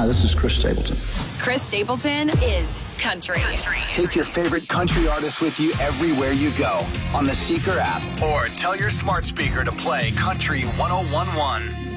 Hi, this is Chris Stapleton. Chris Stapleton is country. Take your favorite country artist with you everywhere you go on the Seeker app, or tell your smart speaker to play Country 101.1.